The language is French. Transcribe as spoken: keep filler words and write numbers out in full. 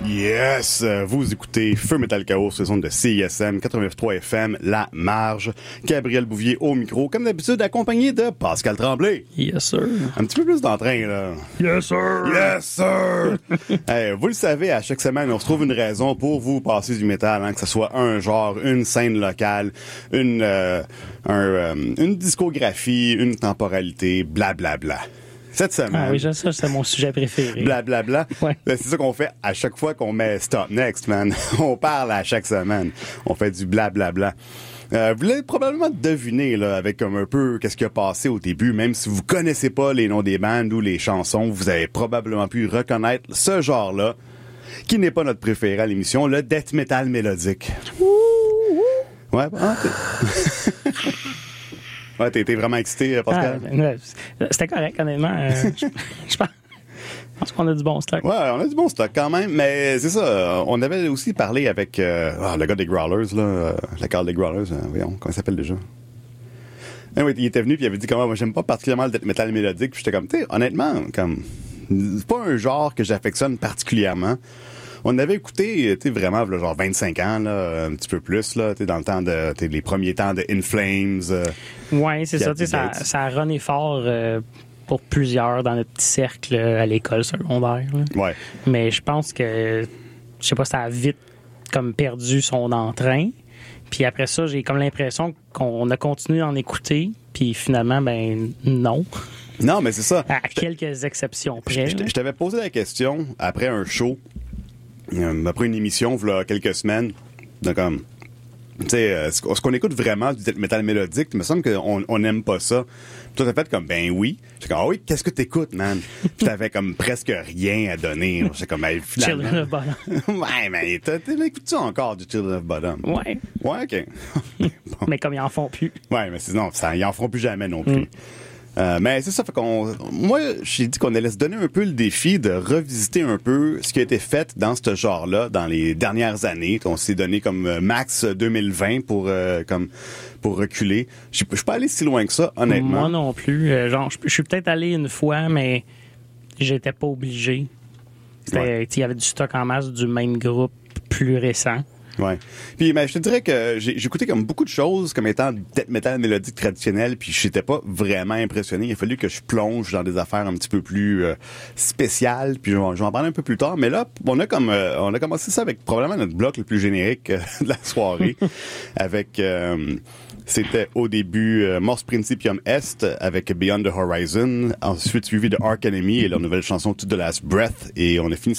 Yes! Vous écoutez Feu Metal Chaos sur les ondes de C I S M quatre-vingt-neuf trois F M, La Marge. Gabriel Bouvier au micro, comme d'habitude, accompagné de Pascal Tremblay. Yes, sir. Un petit peu plus d'entrain, là. Yes, sir! Yes, sir! Hey, vous le savez, à chaque semaine, on se trouve une raison pour vous passer du métal, hein, que ce soit un genre, une scène locale, une, euh, un, euh, une discographie, une temporalité, blablabla. Bla, bla. Cette semaine. Ah oui, ça, c'est mon sujet préféré. Blablabla. Bla, bla. Ouais. C'est ça qu'on fait à chaque fois qu'on met Stop Next, man. On parle à chaque semaine. On fait du blablabla. Bla, bla. Euh, vous l'avez probablement deviné, là, avec comme un peu qu'est-ce qui a passé au début. Même si vous connaissez pas les noms des bandes ou les chansons, vous avez probablement pu reconnaître ce genre-là, qui n'est pas notre préféré à l'émission, le death metal mélodique. Ouais, ah, ouais, t'es, t'es vraiment excité, Pascal? Ah, ben, c'était correct, honnêtement. Euh, je, je pense, je pense qu'on a du bon stock. Ouais, on a du bon stock quand même, mais c'est ça. On avait aussi parlé avec euh, oh, le gars des Growlers, là, euh, la carte des Growlers, euh, voyons, comment il s'appelle déjà? Anyway, il était venu puis il avait dit comment moi j'aime pas particulièrement le death metal mélodique, puis j'étais comme, tu sais, honnêtement, comme c'est pas un genre que j'affectionne particulièrement. On avait écouté, tu sais, vraiment, là, genre vingt-cinq ans, là, un petit peu plus, là, tu sais, dans le temps de, tu sais, les premiers temps de In Flames. Euh, ouais, c'est ça, tu sais, ça, ça a runné fort euh, pour plusieurs dans notre petit cercle euh, à l'école secondaire. Là. Ouais. Mais je pense que, je sais pas, ça a vite comme perdu son entrain. Puis après ça, j'ai comme l'impression qu'on a continué d'en écouter, puis finalement, ben non. Non, mais c'est ça. À quelques exceptions près. Je, je, je t'avais posé la question après un show. Euh, après une émission, il y a quelques semaines, donc comme, tu sais, euh, ce qu'on écoute vraiment du death metal mélodique, il me semble qu'on on n'aime pas ça. Puis toi, t'as fait comme, ben oui. J'étais comme, ah oui, qu'est-ce que t'écoutes, man? Puis t'avais comme presque rien à donner. J'étais comme, ben finalement. Children of Bottom. Ouais, mais t'écoutes-tu encore du Children of Bottom? Ouais. Ouais, OK. Bon. Mais comme ils en font plus. Ouais, mais sinon, ça, ils en feront plus jamais non plus. Mm. Euh, mais c'est ça, fait qu'on, moi, j'ai dit qu'on allait se donner un peu le défi de revisiter un peu ce qui a été fait dans ce genre-là dans les dernières années. On s'est donné comme max deux mille vingt pour, euh, comme, pour reculer. Je suis pas allé si loin que ça, honnêtement. Moi non plus. Euh, genre, je suis peut-être allé une fois, mais j'étais pas obligé. Il ouais. y avait du stock en masse du même groupe plus récent. Ouais. Puis mais je te dirais que j'ai j'écoutais comme beaucoup de choses comme étant death metal mélodique traditionnel, puis j'étais pas vraiment impressionné. Il a fallu que je plonge dans des affaires un petit peu plus euh, spéciales, puis je vais, je vais en parler un peu plus tard. Mais là, on a comme euh, on a commencé ça avec probablement notre bloc le plus générique euh, de la soirée, avec euh, c'était au début euh, Mors Principium Est avec Beyond the Horizon, ensuite suivi de Arch Enemy et leur nouvelle chanson To the Last Breath, et on a fini